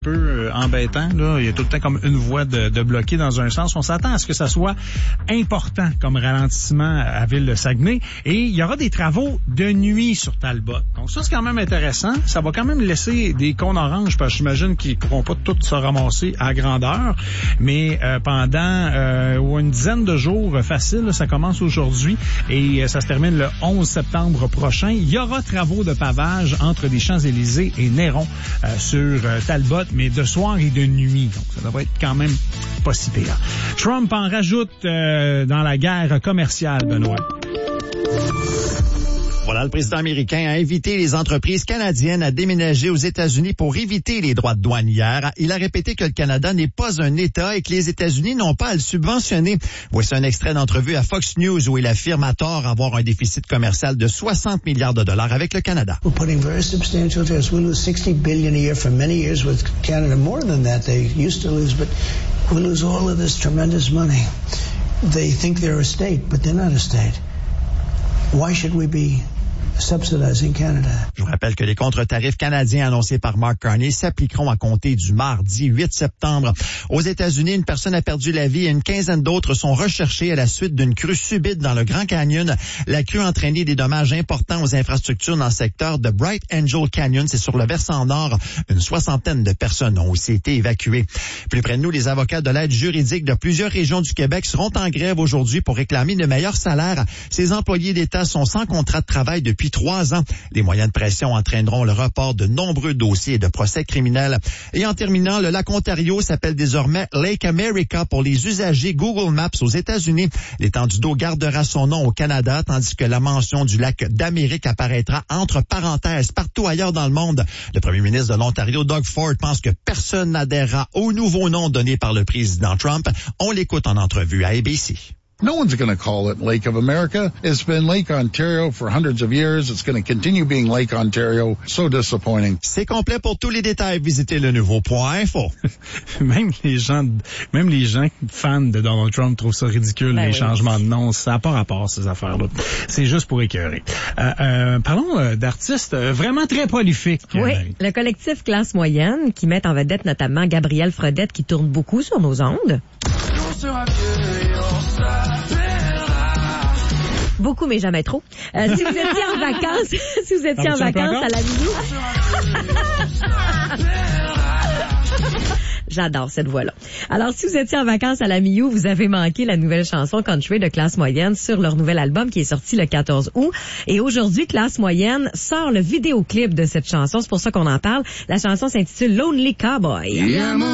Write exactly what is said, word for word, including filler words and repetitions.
peu euh, embêtant, là. Il y a tout le temps comme une voie de, de bloquer dans un sens. On s'attend à ce que ça soit important comme ralentissement à Ville-de-Saguenay. Et il y aura des travaux de nuit sur Talbot. Donc ça, c'est quand même intéressant. Ça va quand même laisser des cônes oranges, parce que j'imagine qu'ils ne pourront pas tous se ramasser à grandeur. Mais euh, pendant euh, une dizaine de jours facile, ça commence aujourd'hui et euh, ça se termine le onze septembre prochain. Il y aura travaux de pavage entre les Champs-Élysées et Néron euh, sur euh, Talbot, mais de soir et de nuit. Donc, ça devrait être quand même pas si pire. Trump en rajoute euh, dans la guerre commerciale, Benoît. Voilà, le président américain a invité les entreprises canadiennes à déménager aux États-Unis pour éviter les droits de douane hier. Il a répété que le Canada n'est pas un État et que les États-Unis n'ont pas à le subventionner. Voici un extrait d'entrevue à Fox News où il affirme à tort avoir un déficit commercial de soixante milliards de dollars avec le Canada. We're putting very substantial tariffs. We lose sixty billion dollars a year for many years with Canada, more than that they used to lose, but we lose all of this tremendous money. They think they're a state, but they're not a state. Why should we be subsidizing Canada? Je vous rappelle que les contre-tarifs canadiens annoncés par Mark Carney s'appliqueront à compter du mardi huit septembre. Aux États-Unis, une personne a perdu la vie et une quinzaine d'autres sont recherchées à la suite d'une crue subite dans le Grand Canyon. La crue a entraîné des dommages importants aux infrastructures dans le secteur de Bright Angel Canyon. C'est sur le versant nord. Une soixantaine de personnes ont aussi été évacuées. Plus près de nous, les avocats de l'aide juridique de plusieurs régions du Québec seront en grève aujourd'hui pour réclamer de meilleurs salaires. Ces employés d'État sont sans contrat de travail depuis trois ans. Les moyens de pression entraîneront le report de nombreux dossiers de procès criminels. Et en terminant, le lac Ontario s'appelle désormais Lake America pour les usagers Google Maps aux États-Unis. L'étendue d'eau gardera son nom au Canada, tandis que la mention du lac d'Amérique apparaîtra entre parenthèses partout ailleurs dans le monde. Le premier ministre de l'Ontario, Doug Ford, pense que personne n'adhérera au nouveau nom donné par le président Trump. On l'écoute en entrevue à A B C. No one's going to call it Lake of America. It's been Lake Ontario for hundreds of years. It's going to continue being Lake Ontario. So disappointing. C'est complet. Pour tous les détails, visitez le nouveau point info. Même les gens, même les gens fans de Donald Trump trouvent ça ridicule, ben les oui. changements de nom. Ça n'a pas rapport, ces affaires-là. C'est juste pour écœurer. Euh, euh, parlons euh, d'artistes euh, vraiment très prolifiques. Oui, euh, le collectif Classe Moyenne, qui met en vedette notamment Gabrielle Fredette, qui tourne beaucoup sur nos ondes. Beaucoup, mais jamais trop. Euh, si vous étiez en vacances, si vous étiez en vacances à la Miou. J'adore cette voix-là. Alors, si vous étiez en vacances à la Miou, vous avez manqué la nouvelle chanson Country de Classe Moyenne sur leur nouvel album qui est sorti le quatorze août. Et aujourd'hui, Classe Moyenne sort le vidéoclip de cette chanson. C'est pour ça qu'on en parle. La chanson s'intitule Lonely Cowboy. Yeah,